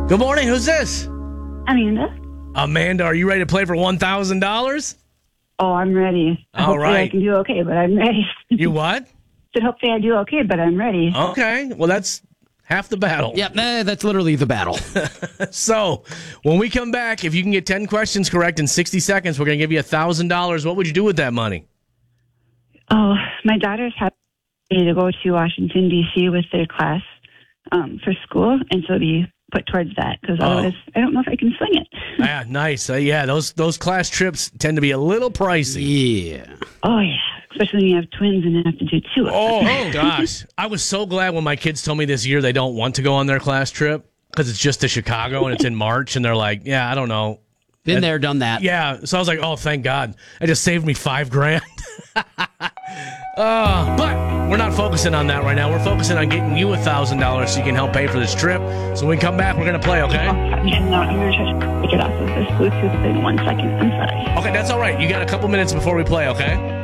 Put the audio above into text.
Good morning. Who's this? Amanda. Amanda, are you ready to play for $1,000? Oh, I'm ready. All Hopefully right. I can do okay, but I'm ready. You what? Said hopefully I do okay, but I'm ready. Okay. Well, that's half the battle. Yep, that's literally the battle. So, when we come back, if you can get 10 questions correct in 60 seconds, we're going to give you $1,000. What would you do with that money? Oh, my daughter's happy to go to Washington, D.C. with their class for school, and so be put towards that, because otherwise I don't know if I can swing it. Yeah, nice. Yeah, those class trips tend to be a little pricey. Yeah. Oh, yeah, especially when you have twins and have to do two of them. Oh, gosh. I was so glad when my kids told me this year they don't want to go on their class trip because it's just to Chicago and it's in March, and they're like, yeah, I don't know. Been there, done that. Yeah, so I was like, oh, thank God. It just saved me $5,000. But we're not focusing on that right now. We're focusing on getting you $1,000 so you can help pay for this trip. So when we come back, we're going to play, okay? No, I'm going to try to take it off of this Bluetooth in 1 second. I'm sorry. Okay, that's all right. You got a couple minutes before we play, okay?